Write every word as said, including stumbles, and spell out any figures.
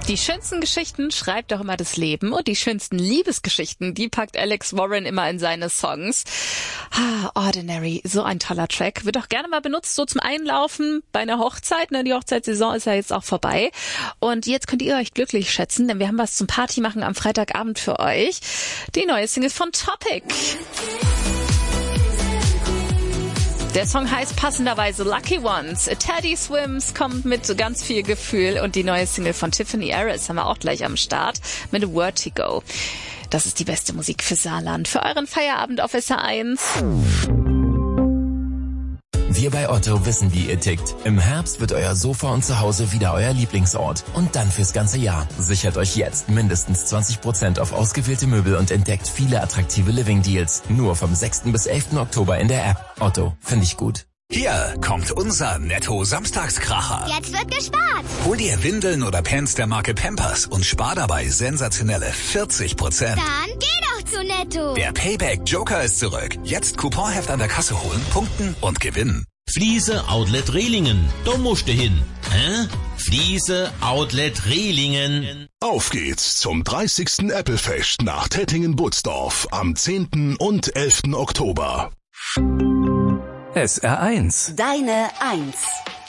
Die schönsten Geschichten schreibt doch immer das Leben und die schönsten Liebesgeschichten, die packt Alex Warren immer in seine Songs. Ah, Ordinary, so ein toller Track. Wird auch gerne mal benutzt, so zum Einlaufen bei einer Hochzeit. Ne? Die Hochzeitssaison ist ja jetzt auch vorbei. Und jetzt könnt ihr euch glücklich schätzen, denn wir haben was zum Partymachen am Freitagabend für euch. Die neue Single von Topic. Der Song heißt passenderweise Lucky Ones. Teddy Swims kommt mit ganz viel Gefühl und die neue Single von Tiffany Harris haben wir auch gleich am Start mit Vertigo. Das ist die beste Musik für Saarland, für euren Feierabend auf S R eins. Wir bei Otto wissen, wie ihr tickt. Im Herbst wird euer Sofa und Zuhause wieder euer Lieblingsort. Und dann fürs ganze Jahr. Sichert euch jetzt mindestens zwanzig Prozent auf ausgewählte Möbel und entdeckt viele attraktive Living-Deals. Nur vom sechsten bis elften Oktober in der App. Otto, finde ich gut. Hier kommt unser Netto-Samstagskracher. Jetzt wird gespart. Hol dir Windeln oder Pants der Marke Pampers und spar dabei sensationelle vierzig Prozent. Dann geh doch zu Netto. Der Payback-Joker ist zurück. Jetzt Couponheft an der Kasse holen, punkten und gewinnen. Fliese Outlet Rehlingen. Da musst du hin. Hä? Fliese Outlet Rehlingen. Auf geht's zum dreißigsten Apple-Fest nach Tettingen-Butzdorf am zehnten und elften Oktober. S R eins. Deine Eins.